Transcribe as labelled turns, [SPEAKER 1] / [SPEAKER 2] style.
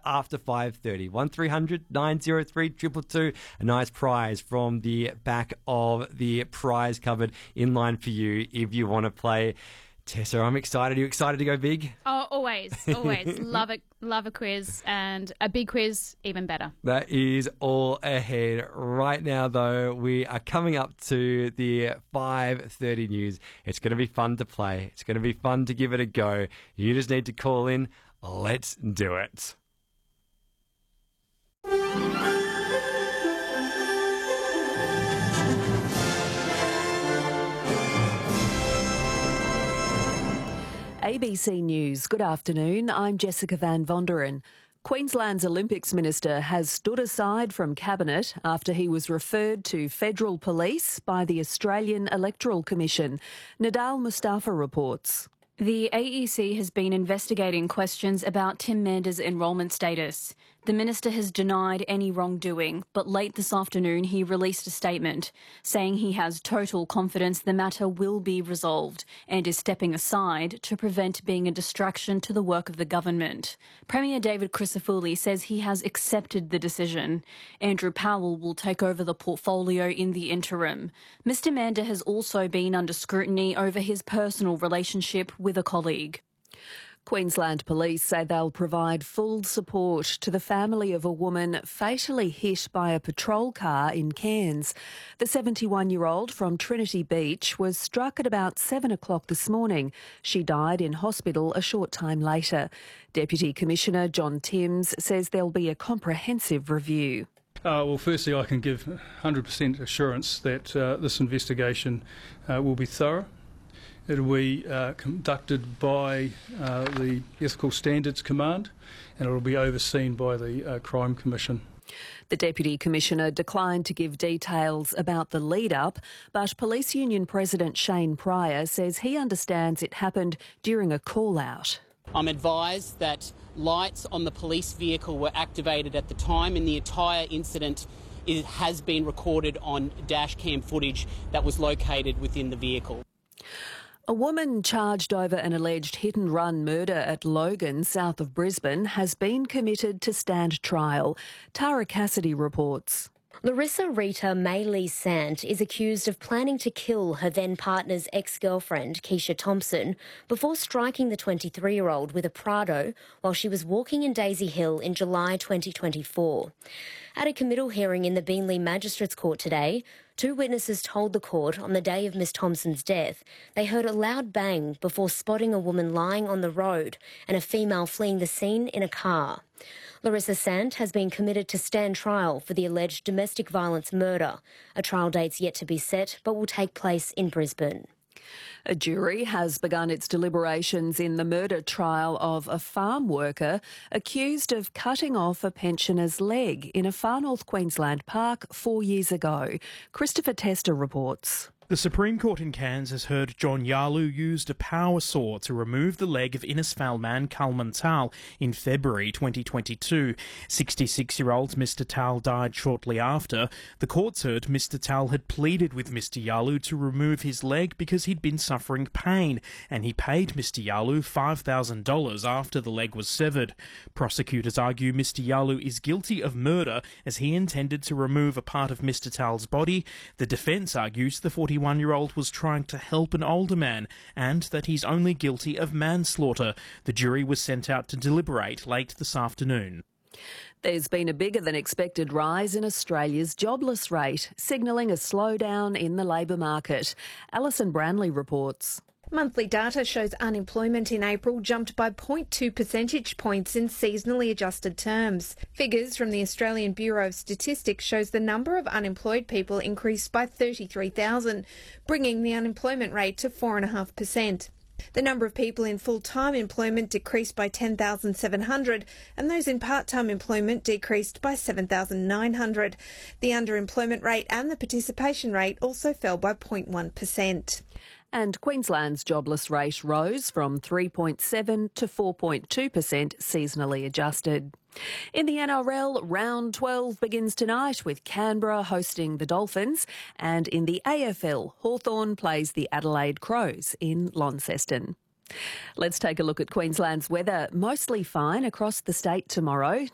[SPEAKER 1] after 5:30. 1300 903 222. A nice prize from the back of the prize cupboard in line for you if you want to play. Tessa, I'm excited. Are you excited to go big?
[SPEAKER 2] Oh, always. Love it. Love a quiz, and a big quiz, even better.
[SPEAKER 1] That is all ahead. Right now, though, we are coming up to the 5:30 news. It's going to be fun to play. It's going to be fun to give it a go. You just need to call in. Let's do it.
[SPEAKER 3] ABC News. Good afternoon. I'm Jessica Van Vonderen. Queensland's Olympics Minister has stood aside from Cabinet after he was referred to federal police by the Australian Electoral Commission. Nadal Mustafa reports.
[SPEAKER 2] The AEC has been investigating questions about Tim Mander's enrolment status. The minister has denied any wrongdoing, but late this afternoon he released a statement saying he has total confidence the matter will be resolved and is stepping aside to prevent being a distraction to the work of the government. Premier David Crisafulli says he has accepted the decision. Andrew Powell will take over the portfolio in the interim. Mr Mander has also been under scrutiny over his personal relationship with a colleague.
[SPEAKER 3] Queensland Police say they'll provide full support to the family of a woman fatally hit by a patrol car in Cairns. The 71-year-old from Trinity Beach was struck at about 7 o'clock this morning. She died in hospital a short time later. Deputy Commissioner John Timms says there'll be a comprehensive review.
[SPEAKER 4] Well, firstly, I can give 100% assurance that this investigation will be thorough. It will be conducted by the Ethical Standards Command, and it will be overseen by the Crime Commission.
[SPEAKER 3] The Deputy Commissioner declined to give details about the lead-up, but Police Union President Shane Pryor says he understands it happened during a call-out.
[SPEAKER 5] I'm advised that lights on the police vehicle were activated at the time, and the entire incident has been recorded on dash cam footage that was located within the vehicle.
[SPEAKER 3] A woman charged over an alleged hit-and-run murder at Logan, south of Brisbane, has been committed to stand trial. Tara Cassidy reports.
[SPEAKER 6] Larissa Rita Maylee Sant is accused of planning to kill her then-partner's ex-girlfriend, Keisha Thompson, before striking the 23-year-old with a Prado while she was walking in Daisy Hill in July 2024. At a committal hearing in the Beenleigh Magistrates Court today, two witnesses told the court on the day of Miss Thompson's death they heard a loud bang before spotting a woman lying on the road and a female fleeing the scene in a car. Larissa Sant has been committed to stand trial for the alleged domestic violence murder. A trial date's yet to be set, but will take place in Brisbane.
[SPEAKER 3] A jury has begun its deliberations in the murder trial of a farm worker accused of cutting off a pensioner's leg in a far north Queensland park 4 years ago. Christopher Tester reports.
[SPEAKER 7] The Supreme Court in Cairns has heard John Yalu used a power saw to remove the leg of Innisfail man Kalman Tal in February 2022. 66-year-old Mr Tal died shortly after. The courts heard Mr Tal had pleaded with Mr Yalu to remove his leg because he'd been suffering pain, and he paid Mr Yalu $5,000 after the leg was severed. Prosecutors argue Mr Yalu is guilty of murder as he intended to remove a part of Mr Tal's body. The defence argues the 41-year-old was trying to help an older man and that he's only guilty of manslaughter. The jury was sent out to deliberate late this afternoon.
[SPEAKER 3] There's been a bigger than expected rise in Australia's jobless rate, signalling a slowdown in the labour market. Alison Branley reports.
[SPEAKER 8] Monthly data shows unemployment in April jumped by 0.2 percentage points in seasonally adjusted terms. Figures from the Australian Bureau of Statistics shows the number of unemployed people increased by 33,000, bringing the unemployment rate to 4.5%. The number of people in full-time employment decreased by 10,700 and those in part-time employment decreased by 7,900. The underemployment rate and the participation rate also fell by 0.1%.
[SPEAKER 3] And Queensland's jobless rate rose from 3.7 to 4.2% seasonally adjusted. In the NRL, round 12 begins tonight with Canberra hosting the Dolphins, and in the AFL, Hawthorn plays the Adelaide Crows in Launceston. Let's take a look at Queensland's weather. Mostly fine across the state tomorrow.